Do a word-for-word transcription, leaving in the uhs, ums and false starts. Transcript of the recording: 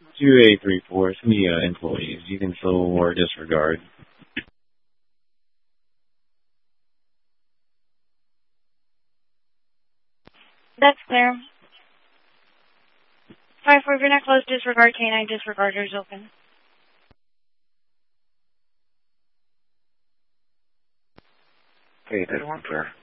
two eight three four, it's me, uh, employees. You can fill or disregard. That's clear. five four, if you're not closed, disregard K nine, disregarders open. Okay, that's one clear.